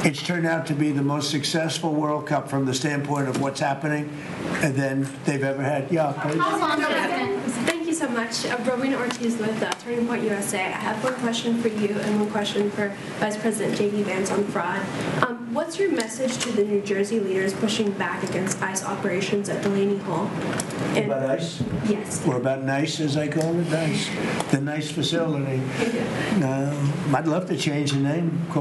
it's turned out to be the most successful World Cup from the standpoint of what's happening and then they've ever had. Yeah, please. Thank you so much. Rowena Ortiz with Turning Point USA. I have one question for you and one question for Vice President J.D. Vance on fraud. What's your message to the New Jersey leaders pushing back against ICE operations at Delaney Hall? About ICE? Yes. Or about NICE, as I call it, NICE. The NICE facility. I'd love to change the name.